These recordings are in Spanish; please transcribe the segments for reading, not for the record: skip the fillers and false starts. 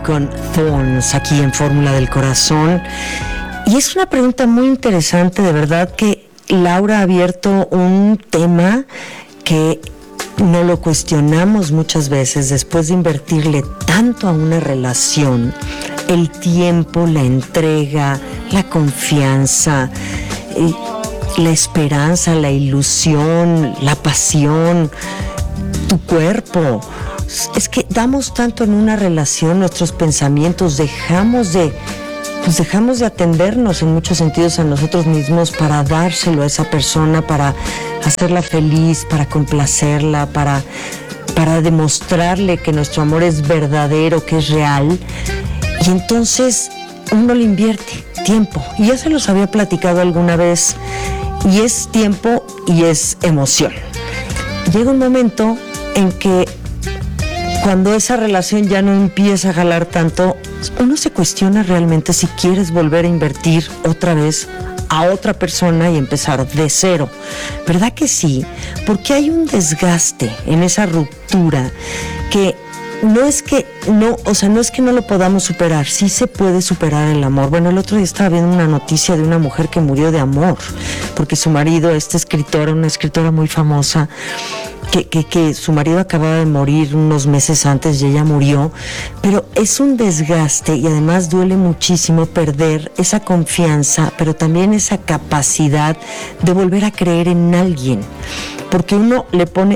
con Thorns aquí en Fórmula del Corazón. Y es una pregunta muy interesante, de verdad, que Laura ha abierto un tema que no lo cuestionamos muchas veces después de invertirle tanto a una relación, el tiempo, la entrega, la confianza, la esperanza, la ilusión, la pasión, tu cuerpo. Es que damos tanto en una relación, nuestros pensamientos, dejamos de atendernos en muchos sentidos a nosotros mismos para dárselo a esa persona, para hacerla feliz, para complacerla, para demostrarle que nuestro amor es verdadero, que es real. Y entonces uno le invierte tiempo. Y ya se los había platicado alguna vez. Y es tiempo y es emoción. Llega un momento en que cuando esa relación ya no empieza a jalar tanto, uno se cuestiona realmente si quieres volver a invertir otra vez a otra persona y empezar de cero. ¿Verdad que sí? Porque hay un desgaste en esa ruptura que no es que no lo podamos superar, sí se puede superar el amor. Bueno, el otro día estaba viendo una noticia de una mujer que murió de amor, porque su marido, una escritora muy famosa, que su marido acababa de morir unos meses antes y ella murió, pero es un desgaste y además duele muchísimo perder esa confianza, pero también esa capacidad de volver a creer en alguien, porque uno le pone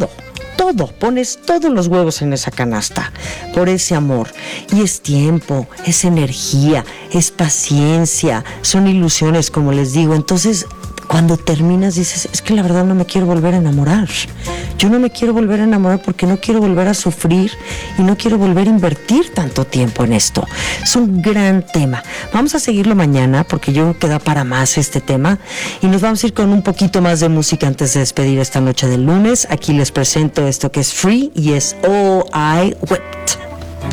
pones todos los huevos en esa canasta por ese amor, y es tiempo, es energía, es paciencia, son ilusiones, como les digo. Entonces cuando terminas dices, es que la verdad no me quiero volver a enamorar. Yo no me quiero volver a enamorar porque no quiero volver a sufrir y no quiero volver a invertir tanto tiempo en esto. Es un gran tema. Vamos a seguirlo mañana porque yo creo que da para más este tema, y nos vamos a ir con un poquito más de música antes de despedir esta noche del lunes. Aquí les presento esto que es Free y es All I Whipped.